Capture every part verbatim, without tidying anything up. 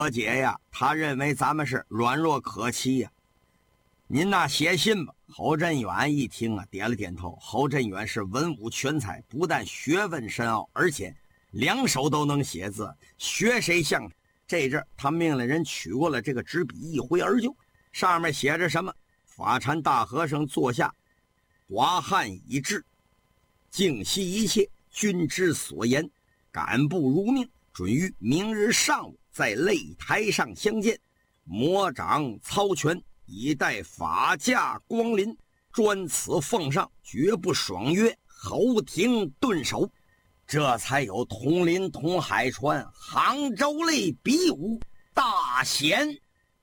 姐呀，他认为咱们是软弱可欺呀。您那写信吧。侯振远一听啊，点了点头。侯振远是文武全才，不但学问深奥，而且两手都能写字，学谁像。这阵他命令人取过了这个纸笔，一挥而就，上面写着什么：法禅大和尚坐下，华汉已至，静息一切，君之所言，敢不如命，准于明日上午在擂台上相见，魔掌操拳，以待法驾光临，专此奉上，绝不爽约。侯廷顿首，这才有统林统海川杭州类比武大显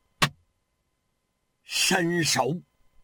身手。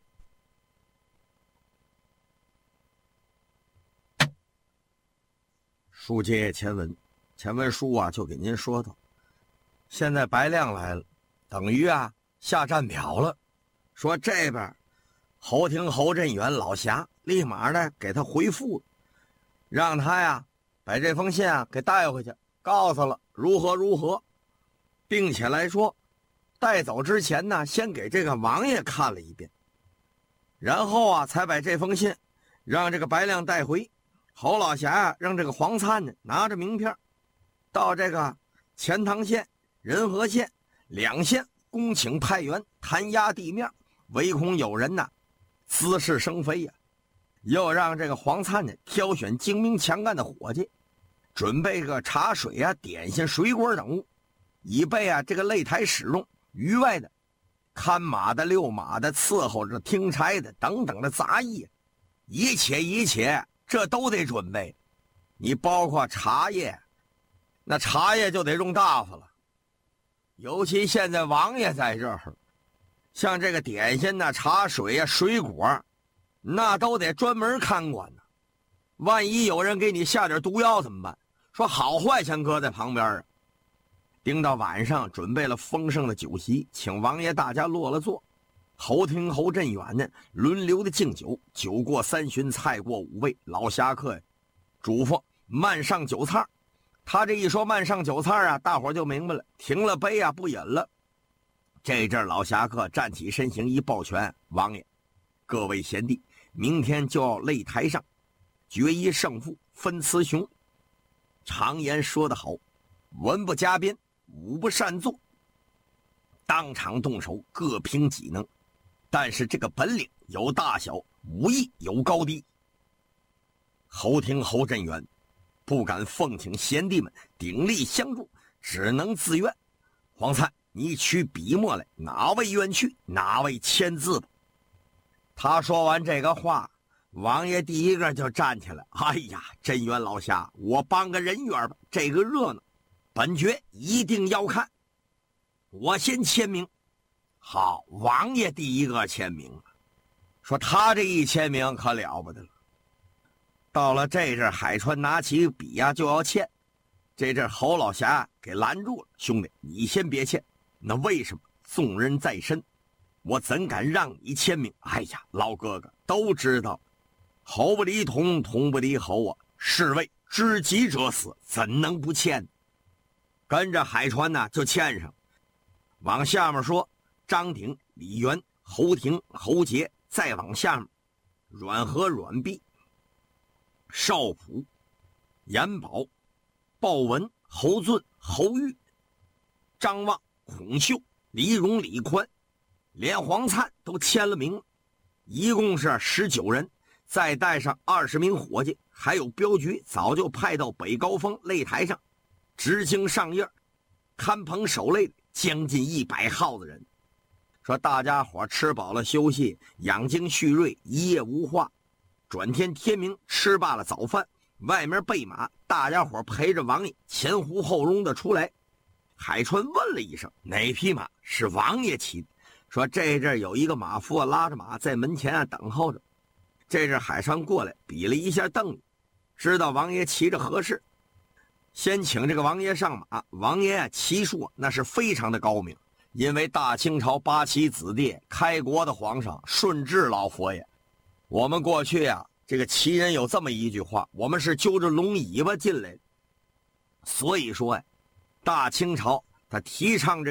书接前文，前文书啊就给您说到，现在白亮来了，等于啊下战表了。说这边侯廷侯振远老侠立马的给他回复了，让他呀把这封信啊给带回去，告诉了如何如何，并且来说带走之前呢，先给这个王爷看了一遍，然后啊才把这封信让这个白亮带回。侯老侠啊让这个黄灿呢拿着名片到这个钱塘县、仁和县两县恭请派员弹压地面，唯恐有人呐滋事生非呀、啊。又让这个黄灿呢挑选精明强干的伙计，准备个茶水啊、点心、水果等物，以备啊这个擂台使用。余外的看马的、遛马的、伺候着听差的等等的杂役，一切一切这都得准备。你包括茶叶，那茶叶就得用大发了，尤其现在王爷在这儿，像这个点心呐、茶水啊、水果，那都得专门看管呢。万一有人给你下点毒药怎么办？说好坏先搁在旁边啊。盯到晚上，准备了丰盛的酒席，请王爷大家落了座。侯廷侯振远呢轮流的敬酒，酒过三巡，菜过五味，老侠客呀嘱咐慢上酒菜。他这一说慢上酒菜啊，大伙就明白了，停了杯啊不饮了。这阵老侠客站起身形一抱拳，王爷各位贤弟，明天就要擂台上决一胜负，分雌雄。常言说得好，文不加鞭，武不擅作，当场动手各凭己能，但是这个本领有大小，武艺有高低。侯廷侯振远不敢奉请贤弟们鼎力相助，只能自愿。黄灿，你取笔墨来，哪位愿去，哪位签字吧。他说完这个话，王爷第一个就站起来，哎呀，振远老侠，我帮个人缘吧，这个热闹本爵一定要看，我先签名。好，王爷第一个签名，说他这一签名可了不得了。到了这阵，海川拿起笔呀、啊、就要签，这阵侯老侠给拦住了，兄弟，你先别签。那为什么？众人在身，我怎敢让你签名？哎呀，老哥哥都知道，侯不离同，同不离侯啊，是为知己者死，怎能不签？跟着海川呢就签上，往下面说张鼎、李元、侯廷、侯杰，再往下面阮和、阮弼、少普、严宝、鲍文、侯俊、侯玉、张望、孔秀、李荣、李宽，连黄灿都签了名，一共是十九人，再带上二十名伙计，还有镖局早就派到北高峰擂台上执行上夜看棚守擂，将近一百号子人。说大家伙吃饱了休息，养精蓄锐，一夜无话。转天天明，吃罢了早饭，外面备马，大家伙陪着王爷前呼后拥的出来。海川问了一声，哪匹马？是王爷骑的。说这阵有一个马夫啊拉着马在门前啊等候着。这阵海川过来比了一下凳子，知道王爷骑着合适，先请这个王爷上马。王爷啊骑术那是非常的高明，因为大清朝八旗子弟开国的皇上顺治老佛爷，我们过去啊这个旗人有这么一句话，我们是揪着龙尾巴进来的。所以说呀、啊，大清朝他提倡这